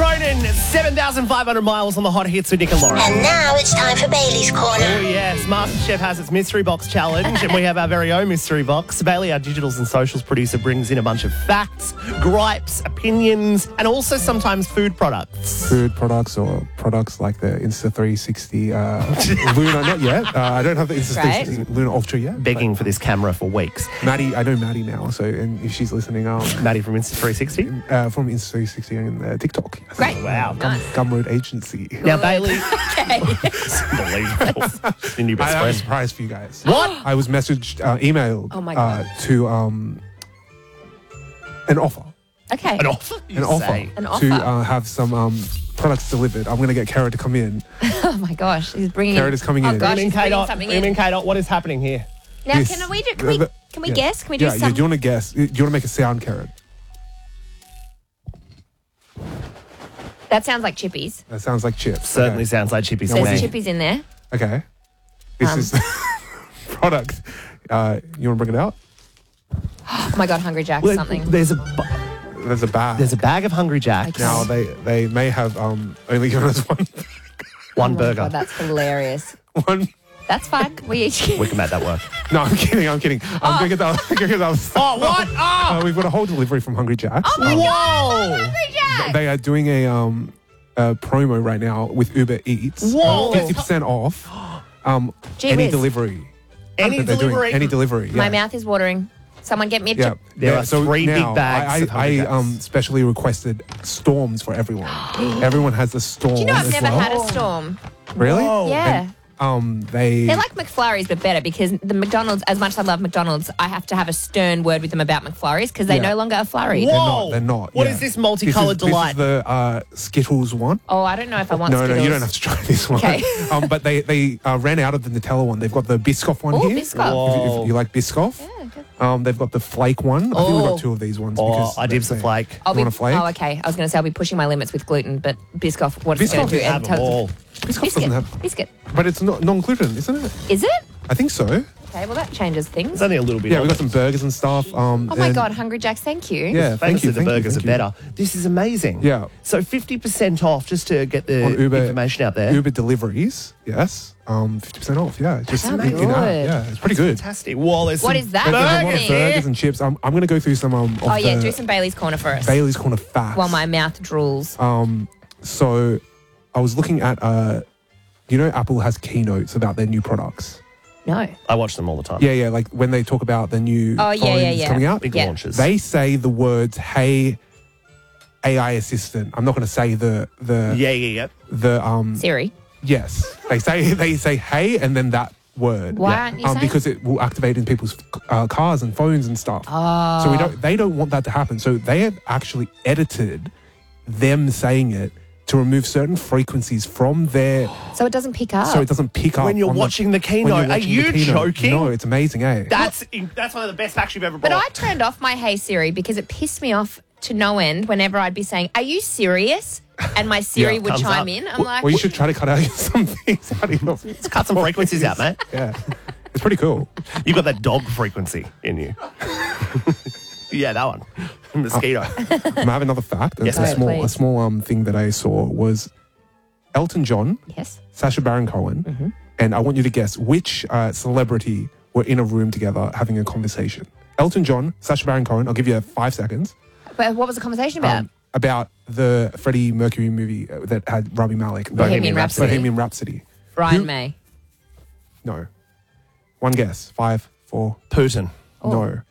Cronin, 7,500 miles on the hot hits with Nick and Lauren. And now it's time for Bailey's Corner. Oh, yes. MasterChef has its Mystery Box Challenge, and we have our very own Mystery Box. Bailey, our digitals and socials producer, brings in a bunch of facts, gripes, opinions, and also sometimes food products. Food products or products like the Insta360 Luna, not yet. I don't have the Insta360 Luna Ultra yet. Begging for this camera for weeks. Maddie, I know Maddie now, so and if she's listening, Maddie from Insta360? from Insta360 and TikTok. Yes. Great. Wow. Gumroad Agency. Now, Bailey. Okay. It's unbelievable. The new best I have a friend. surprise for you guys. What? I was messaged, emailed Oh my God. to an offer. Okay. An offer? You An offer An to offer. have some products delivered. I'm going to get Kara to come in. Oh my gosh, he's bringing. Kara is coming in. Oh gosh, Bring in he's bringing K-Dot. something Bring in in. K-Dot. What is happening here? Now, This- can we yeah. guess? Can we do Yeah, some? do you want to guess? Do you want to make a sound, Karen? That sounds like chippies. That sounds like chips. Certainly Okay. sounds like Chippy's There's name. chippies in there. Okay. This is product. You want to bring it out? Oh my god, Hungry Jack's Well, something. There's a There's a bag. bag of Hungry Jacks. Okay. Now they may have only given us one One Oh my burger. God, that's hilarious. one. That's fine. We each. We can make that work. No, I'm kidding. I'm kidding. I'm going to get that. Oh, what? Oh! We've got a whole delivery from Hungry Jack's. Oh my god, Whoa! Hungry Jack. They are doing a promo right now with Uber Eats. Whoa. 50% off. Gee Any whiz. delivery. Any that they're doing. delivery? Any delivery. Yeah. My mouth is watering. Someone get me a Yeah. chip. There yeah, are 3 big now bags of Hungry I Jacks. specially requested storms for everyone. Everyone has the storm. Do you know I've as never well. had a storm? Really? Whoa. Yeah. They're like McFlurries, but better because the McDonald's, as much as I love McDonald's, I have to have a stern word with them about McFlurries because they Yeah. no longer are flurried. Whoa. They're not. What yeah. is this multicolored delight? This is the Skittles one. Oh, I don't know if I want No, Skittles. you don't have to try this one. Okay. But they ran out of the Nutella one. They've got the Biscoff one Oh, here. Biscoff. Whoa. If you like Biscoff. Yeah, They've got the flake one. I think we've Oh. got 2 of these ones. Oh, because I dibs the flake. I'll You want a flake? Oh, okay. I was going to say I'll be pushing my limits with gluten, but Biscoff, what is it going Biscoff to do? can Have them all. Biscoff doesn't have. Biscuit. But it's not non-gluten, isn't it? Is it? I think so. Okay, well, that changes things. It's only a little bit. Yeah, on we've got it. some burgers and stuff. Oh my God, Hungry Jack's, thank you. Yeah, thank Famously, you. the thank you, burgers thank are you. better. This is amazing. Yeah. So 50% off just to get the On Uber, information out there. Uber deliveries, yes. 50% off, yeah. Just Sounds in-app. good. Yeah, it's pretty good. Fantastic. Well, there's What some is that? There's a lot of Burgers. burgers and chips. I'm going to go through some of Oh, yeah, the do some Bailey's Corner for us. Bailey's Corner facts. While my mouth drools. So I was looking at, Apple has keynotes about their new products. No. I watch them all the time. Yeah, like when they talk about the new Oh, yeah, phones yeah. coming out. Big Yeah. launches. They say the words, hey, AI assistant. I'm not going to say the Siri. yes. They say hey and then that word. Why aren't you saying? Because it will activate in people's cars and phones and stuff. Oh. So they don't want that to happen. So they have actually edited them saying it to remove certain frequencies from their So it doesn't pick up. so it doesn't pick up When you're on watching the when keynote. you're Are watching the you keynote. joking? No, it's amazing, eh? That's one of the best facts you've ever But brought. I turned off my Hey Siri because it pissed me off to no end whenever I'd be saying, "Are you serious?" And my Siri Yeah, would thumbs chime up. in. I'm like, Well, you should try to cut out some things out of your Let's cut some frequencies out, mate. Yeah. It's pretty cool. You've got that dog frequency in you. Yeah, that one. Mosquito. I have another fact. Yes, a mate. small thing that I saw was Elton John, yes. Sacha Baron Cohen, and I want you to guess which celebrity were in a room together having a conversation. Elton John, Sacha Baron Cohen. I'll give you 5 seconds. But what was the conversation about? About the Freddie Mercury movie that had Rami Malek. Bohemian Rhapsody. Bohemian Rhapsody. Brian who- May. No. One guess. 5, 4. Putin. No.